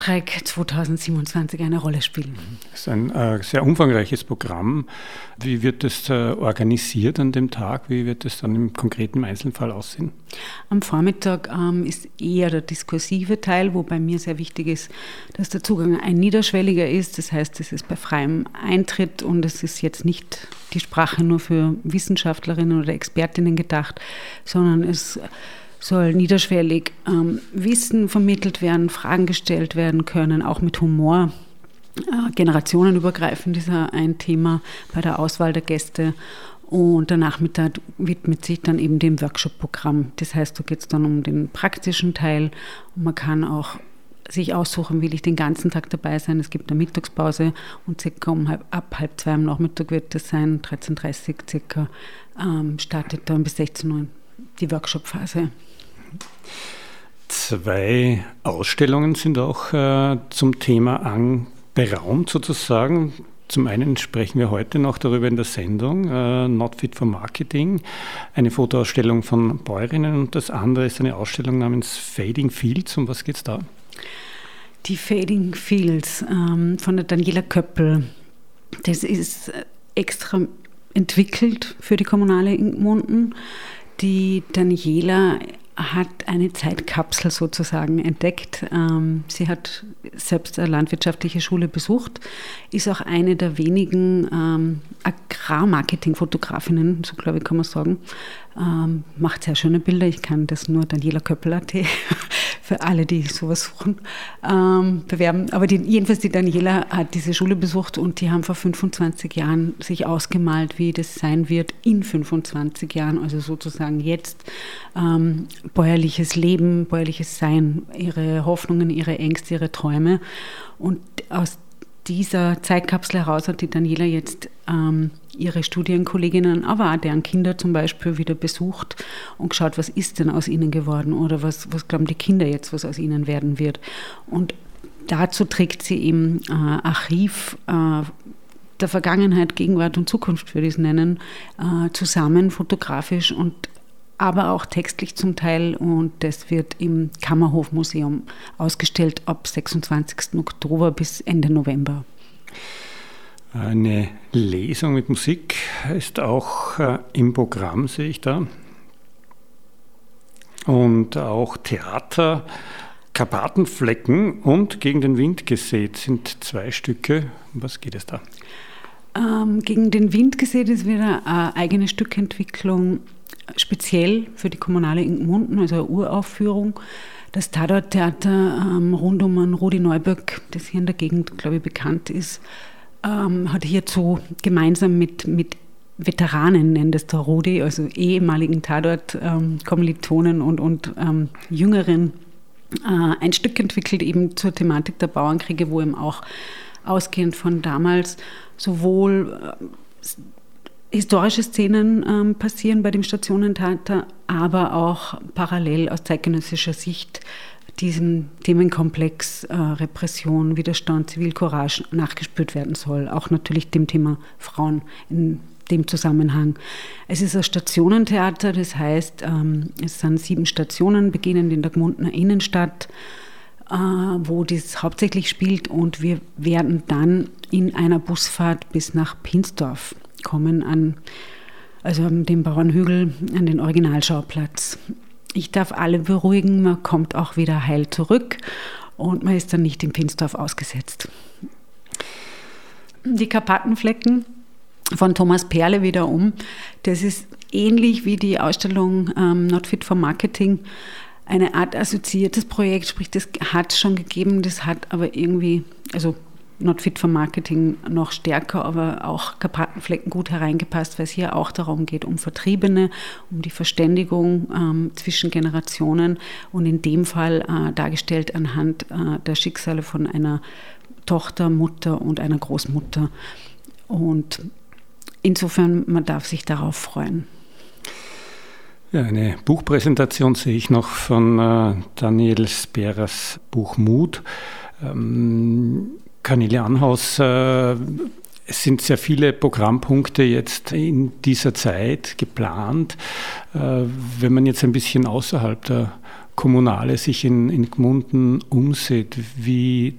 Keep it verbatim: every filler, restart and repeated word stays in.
zwanzig siebenundzwanzig eine Rolle spielen. Das ist ein äh, sehr umfangreiches Programm. Wie wird das äh, organisiert an dem Tag? Wie wird das dann im konkreten Einzelfall aussehen? Am Vormittag ähm, ist eher der diskursive Teil, wobei mir sehr wichtig ist, dass der Zugang ein niederschwelliger ist. Das heißt, es ist bei freiem Eintritt und es ist jetzt nicht die Sprache nur für Wissenschaftlerinnen oder Expertinnen gedacht, sondern es soll niederschwellig ähm, Wissen vermittelt werden, Fragen gestellt werden können, auch mit Humor. Äh, generationenübergreifend ist ein Thema bei der Auswahl der Gäste. Und der Nachmittag widmet sich dann eben dem Workshop-Programm. Das heißt, da geht es dann um den praktischen Teil. Und man kann auch sich aussuchen, will ich den ganzen Tag dabei sein. Es gibt eine Mittagspause und circa um halb, ab halb zwei am Nachmittag wird das sein, dreizehn Uhr dreißig circa, ähm, startet dann bis sechzehn Uhr die Workshop-Phase. Zwei Ausstellungen sind auch äh, zum Thema anberaumt sozusagen. Zum einen sprechen wir heute noch darüber in der Sendung, äh, Not Fit for Marketing, eine Fotoausstellung von Bäuerinnen, und das andere ist eine Ausstellung namens Fading Fields. Um was geht es da? Die Fading Fields ähm, von der Daniela Köppel. Das ist extra entwickelt für die Kommunale in Gmunden. Die Daniela hat eine Zeitkapsel sozusagen entdeckt. Sie hat selbst eine landwirtschaftliche Schule besucht, ist auch eine der wenigen ähm, Agrarmarketing-Fotografinnen, so glaube ich kann man sagen. Ähm, macht sehr schöne Bilder. Ich kann das nur Daniela Köppel punkt at für alle, die sowas suchen, ähm, bewerben. Aber die, jedenfalls die Daniela hat diese Schule besucht und die haben vor fünfundzwanzig Jahren sich ausgemalt, wie das sein wird in fünfundzwanzig Jahren, also sozusagen jetzt ähm, bäuerliches Leben, bäuerliches Sein, ihre Hoffnungen, ihre Ängste, ihre Träume. Und aus dieser Zeitkapsel heraus hat die Daniela jetzt ähm, ihre Studienkolleginnen, aber auch deren Kinder zum Beispiel wieder besucht und geschaut, was ist denn aus ihnen geworden oder was, was glauben die Kinder jetzt, was aus ihnen werden wird. Und dazu trägt sie eben äh, Archiv äh, der Vergangenheit, Gegenwart und Zukunft, würde ich es nennen, äh, zusammen, fotografisch und aber auch textlich zum Teil, und das wird im Kammerhofmuseum ausgestellt ab sechsundzwanzigsten Oktober bis Ende November. Eine Lesung mit Musik ist auch äh, im Programm, sehe ich da. Und auch Theater, Karpatenflecken und Gegen den Wind gesät sind zwei Stücke. Um was geht es da? Ähm, Gegen den Wind gesät ist wieder eine eigene Stückentwicklung, speziell für die Kommunale in Gmunden, also eine Uraufführung. Das Tatort-Theater ähm, rund um einen Rudi Neuböck, das hier in der Gegend, glaube ich, bekannt ist, ähm, hat hierzu gemeinsam mit, mit Veteranen, nennt es der Rudi, also ehemaligen Tatort-Kommilitonen ähm, und, und ähm, Jüngeren, äh, ein Stück entwickelt, eben zur Thematik der Bauernkriege, wo eben auch ausgehend von damals sowohl äh, historische Szenen ähm, passieren bei dem Stationentheater, aber auch parallel aus zeitgenössischer Sicht diesem Themenkomplex äh, Repression, Widerstand, Zivilcourage nachgespürt werden soll. Auch natürlich dem Thema Frauen in dem Zusammenhang. Es ist ein Stationentheater, das heißt, ähm, es sind sieben Stationen, beginnend in der Gmundner Innenstadt, äh, wo das hauptsächlich spielt, und wir werden dann in einer Busfahrt bis nach Pinsdorf kommen, an, also an dem Bauernhügel, an den Originalschauplatz. Ich darf alle beruhigen, man kommt auch wieder heil zurück und man ist dann nicht in Pinsdorf ausgesetzt. Die Karpatenflecken von Thomas Perle wiederum, das ist ähnlich wie die Ausstellung ähm, Not Fit for Marketing, eine Art assoziiertes Projekt, sprich das hat es schon gegeben, das hat aber irgendwie, also Not Fit for Marketing noch stärker, aber auch Karpatenflecken gut hereingepasst, weil es hier auch darum geht, um Vertriebene, um die Verständigung ähm, zwischen Generationen und in dem Fall äh, dargestellt anhand äh, der Schicksale von einer Tochter, Mutter und einer Großmutter. Und insofern, man darf sich darauf freuen. Ja, eine Buchpräsentation sehe ich noch von äh, Daniel Sperers Buch Mut. Ähm, Cornelia Anhaus, äh, es sind sehr viele Programmpunkte jetzt in dieser Zeit geplant. Äh, wenn man jetzt ein bisschen außerhalb der Kommunale sich in, in Gmunden umsieht, wie